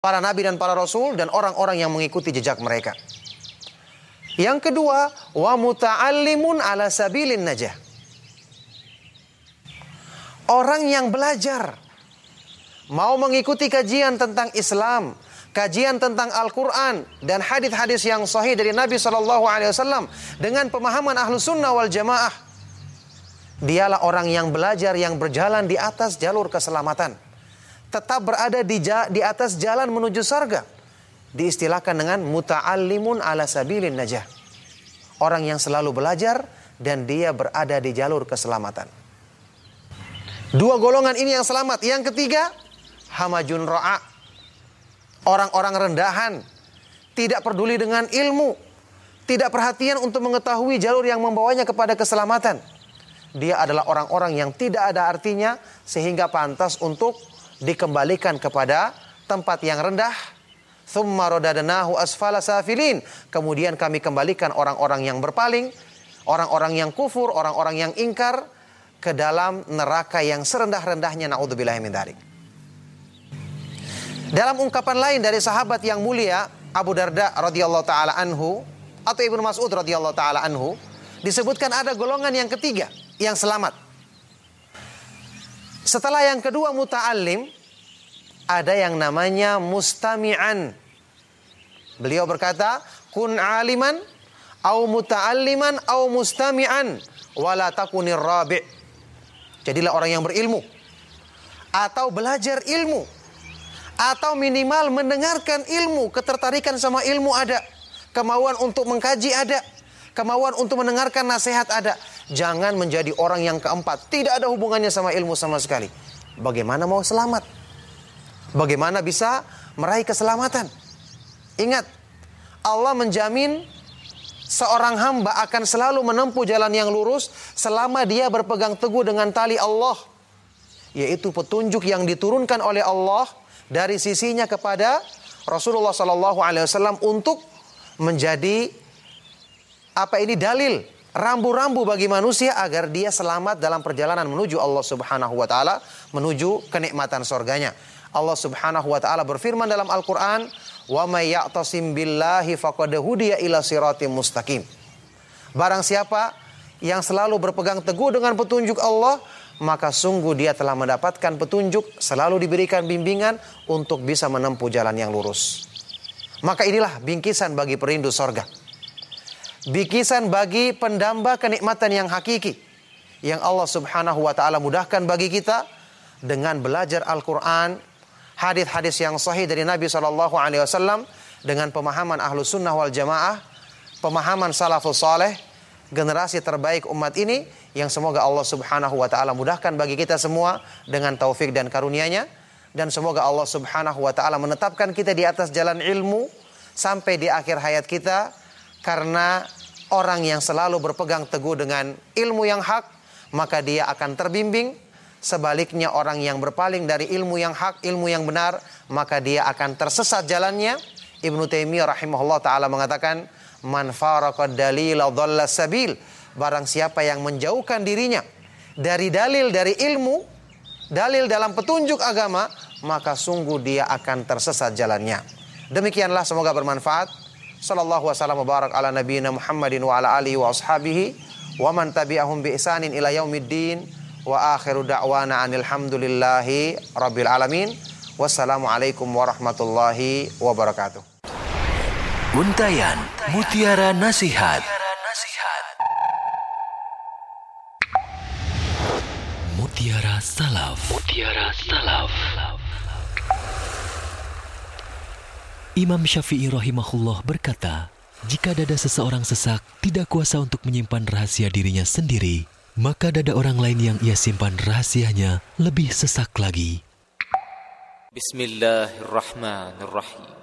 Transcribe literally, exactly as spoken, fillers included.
para nabi dan para rasul dan orang-orang yang mengikuti jejak mereka. Yang kedua, wa muta'allimun ala sabilin najah. Orang yang belajar, mau mengikuti kajian tentang Islam, kajian tentang Al-Quran dan hadis-hadis yang sahih dari Nabi shallallahu alaihi wasallam dengan pemahaman Ahlus Sunnah wal Jamaah. Dialah orang yang belajar, yang berjalan di atas jalur keselamatan, tetap berada di, di atas jalan menuju surga. Diistilahkan dengan muta'allimun ala sabilin najah. Orang yang selalu belajar dan dia berada di jalur keselamatan. Dua golongan ini yang selamat. Yang ketiga, hamajun ra'a. Orang-orang rendahan, tidak peduli dengan ilmu, tidak perhatian untuk mengetahui jalur yang membawanya kepada keselamatan. Dia adalah orang-orang yang tidak ada artinya sehingga pantas untuk dikembalikan kepada tempat yang rendah. Tsumma radadnahu asfala safilin. Kemudian kami kembalikan orang-orang yang berpaling, orang-orang yang kufur, orang-orang yang ingkar ke dalam neraka yang serendah-rendahnya, naudzubillahi min dzalik. Dalam ungkapan lain dari sahabat yang mulia Abu Darda radhiyallahu taala anhu atau Ibnu Mas'ud radhiyallahu taala anhu, disebutkan ada golongan yang ketiga yang selamat. Setelah yang kedua muta'allim, ada yang namanya mustami'an. Beliau berkata, kun aliman au muta'alliman au mustami'an wala takunir rabi'. Jadilah orang yang berilmu atau belajar ilmu atau minimal mendengarkan ilmu, ketertarikan sama ilmu ada, kemauan untuk mengkaji ada, kemauan untuk mendengarkan nasihat ada. Jangan menjadi orang yang keempat, tidak ada hubungannya sama ilmu sama sekali. Bagaimana mau selamat? Bagaimana bisa meraih keselamatan? Ingat, Allah menjamin seorang hamba akan selalu menempuh jalan yang lurus selama dia berpegang teguh dengan tali Allah, yaitu petunjuk yang diturunkan oleh Allah dari sisinya kepada Rasulullah Sallallahu Alaihi Wasallam untuk menjadi apa ini dalil, rambu-rambu bagi manusia agar dia selamat dalam perjalanan menuju Allah Subhanahu Wa Taala, menuju kenikmatan surganya. Allah Subhanahu Wa Taala berfirman dalam Al-Quran, wa may ya'tasim billahi faqad hudiya ila siratim mustaqim. Barang siapa yang selalu berpegang teguh dengan petunjuk Allah, maka sungguh dia telah mendapatkan petunjuk, selalu diberikan bimbingan untuk bisa menempuh jalan yang lurus. Maka inilah bingkisan bagi perindu sorga, bingkisan bagi pendamba kenikmatan yang hakiki, yang Allah Subhanahu Wa Taala mudahkan bagi kita dengan belajar Al-Quran, hadis-hadis yang sahih dari Nabi Shallallahu Alaihi Wasallam dengan pemahaman Ahlus Sunnah wal Jamaah, pemahaman salafus saleh, generasi terbaik umat ini, yang semoga Allah Subhanahu Wa Taala mudahkan bagi kita semua dengan taufik dan karunia-Nya, dan semoga Allah Subhanahu Wa Taala menetapkan kita di atas jalan ilmu sampai di akhir hayat kita, karena orang yang selalu berpegang teguh dengan ilmu yang hak, maka dia akan terbimbing. Sebaliknya orang yang berpaling dari ilmu yang hak, ilmu yang benar, maka dia akan tersesat jalannya. Ibnu Taimiyah rahimahullah ta'ala mengatakan, man faraqad dalila dhalla sabil. Barang siapa yang menjauhkan dirinya dari dalil, dari ilmu, dalil dalam petunjuk agama, maka sungguh dia akan tersesat jalannya. Demikianlah, semoga bermanfaat. Sallallahu wasallam wa barak ala nabiyina Muhammadin wa ala alihi wa ashabihi wa man tabi'ahum bi ihsanin ila yaumiddin. Wa akhiru da'wana anil hamdulillahi rabbil alamin. Wassalamualaikum warahmatullahi wabarakatuh. Untayan Mutiara Nasihat. Mutiara Salaf. Mutiara Salaf. Imam Syafi'i rahimahullah berkata, jika dada seseorang sesak, tidak kuasa untuk menyimpan rahasia dirinya sendiri, maka dada orang lain yang ia simpan rahasianya lebih sesak lagi. Bismillahirrahmanirrahim.